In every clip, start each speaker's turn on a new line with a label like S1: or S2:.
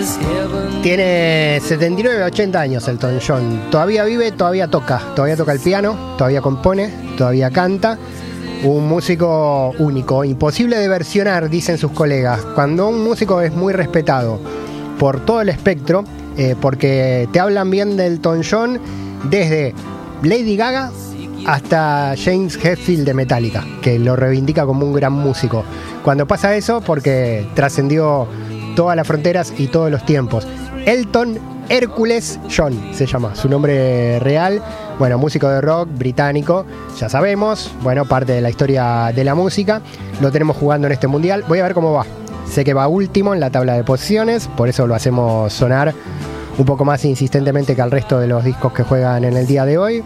S1: Tiene 79, 80 años Elton John. Todavía vive, todavía toca el piano, todavía compone, todavía canta. Un músico único, imposible de versionar, dicen sus colegas. Cuando un músico es muy respetado por todo el espectro, porque te hablan bien de Elton John desde Lady Gaga hasta James Hetfield de Metallica, que lo reivindica como un gran músico. Cuando pasa eso, porque trascendió todas las fronteras y todos los tiempos. Elton Hércules John se llama, su nombre real. Bueno, músico de rock británico, ya sabemos. Bueno, parte de la historia de la música. Lo tenemos jugando en este mundial. Voy a ver cómo va. Sé que va último en la tabla de posiciones, por eso lo hacemos sonar un poco más insistentemente que al resto de los discos que juegan en el día de hoy.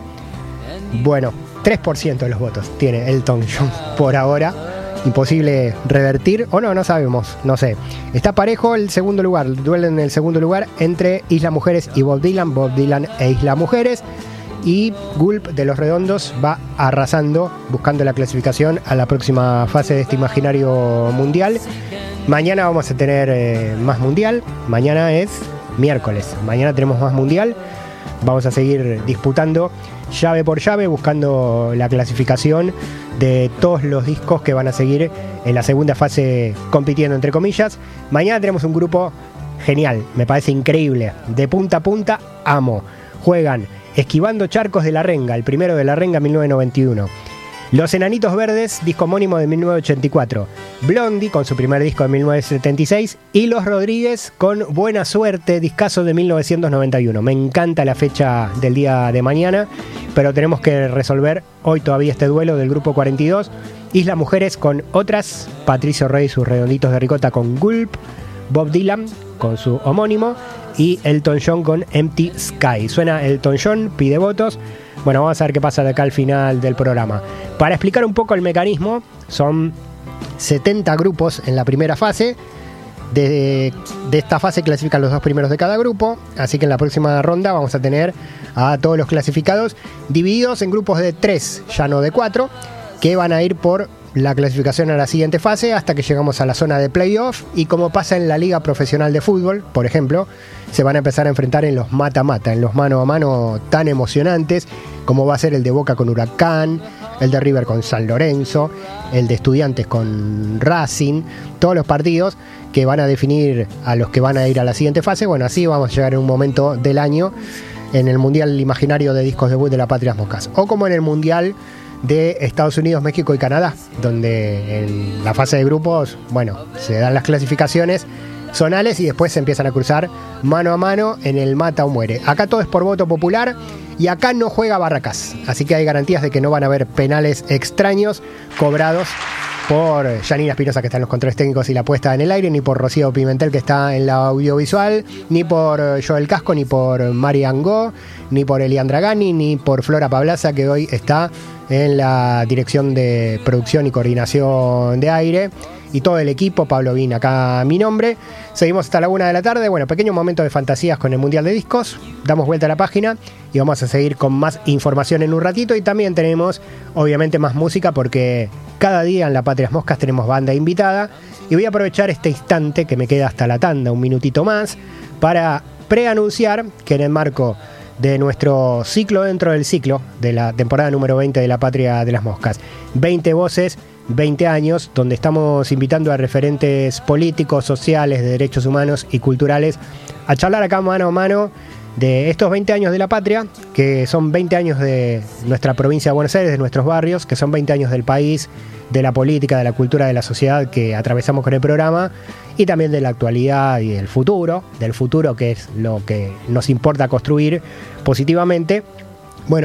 S1: Bueno, 3% de los votos tiene Elton John por ahora. Imposible revertir, o no sabemos, no sé. Está parejo el segundo lugar, duelen en el segundo lugar entre Isla Mujeres y Bob Dylan e Isla Mujeres. Y Gulp de Los Redondos va arrasando, buscando la clasificación a la próxima fase de este imaginario mundial. Mañana vamos a tener más mundial, mañana es miércoles, mañana tenemos más mundial. Vamos a seguir disputando llave por llave, buscando la clasificación de todos los discos que van a seguir en la segunda fase compitiendo, entre comillas. Mañana tenemos un grupo genial, me parece increíble, de punta a punta, amo. Juegan Esquivando Charcos de la Renga, el primero de la Renga 1991. Los Enanitos Verdes, disco homónimo de 1984. Blondie con su primer disco de 1976. Y Los Rodríguez con Buena Suerte, discazo de 1991. Me encanta la fecha del día de mañana, pero tenemos que resolver hoy todavía este duelo del grupo 42. Isla Mujeres con Otras, Patricio Rey, sus Redonditos de Ricota con Gulp, Bob Dylan con su homónimo y Elton John con Empty Sky. Suena Elton John, pide votos. Bueno, vamos a ver qué pasa de acá al final del programa. Para explicar un poco el mecanismo, son 70 grupos en la primera fase. De esta fase clasifican los dos primeros de cada grupo, así que en la próxima ronda vamos a tener a todos los clasificados divididos en grupos de 3, ya no de 4, que van a ir por la clasificación a la siguiente fase hasta que llegamos a la zona de playoff. Y como pasa en la Liga Profesional de Fútbol, por ejemplo, se van a empezar a enfrentar en los mata-mata, en los mano a mano tan emocionantes como va a ser el de Boca con Huracán, el de River con San Lorenzo, el de Estudiantes con Racing, todos los partidos que van a definir a los que van a ir a la siguiente fase. Bueno, así vamos a llegar en un momento del año en el Mundial Imaginario de Discos Debut de la Patrias Moscas, o como en el Mundial de Estados Unidos, México y Canadá, donde en la fase de grupos, bueno, se dan las clasificaciones zonales y después se empiezan a cruzar mano a mano en el mata o muere. Acá todo es por voto popular y acá no juega Barracas, así que hay garantías de que no van a haber penales extraños cobrados por Janina Espinosa, que está en los controles técnicos y la puesta en el aire, ni por Rocío Pimentel, que está en la audiovisual, ni por Joel Casco, ni por Marian Go, ni por Eliandra Gani, ni por Flora Pablaza, que hoy está en la dirección de producción y coordinación de aire, y todo el equipo. Pablo Vin, acá mi nombre. Seguimos hasta la 1 de la tarde. Bueno, pequeño momento de fantasías con el Mundial de Discos. Damos vuelta a la página y vamos a seguir con más información en un ratito. Y también tenemos, obviamente, más música, porque cada día en La Patrias Moscas tenemos banda invitada. Y voy a aprovechar este instante que me queda hasta la tanda, un minutito más, para preanunciar que en el marco de nuestro ciclo dentro del ciclo de la temporada número 20 de La Patria de las Moscas, 20 voces, 20 años, donde estamos invitando a referentes políticos, sociales, de derechos humanos y culturales a charlar acá mano a mano de estos 20 años de la patria, que son 20 años de nuestra provincia de Buenos Aires, de nuestros barrios, que son 20 años del país, de la política, de la cultura, de la sociedad que atravesamos con el programa, y también de la actualidad y del futuro que es lo que nos importa construir positivamente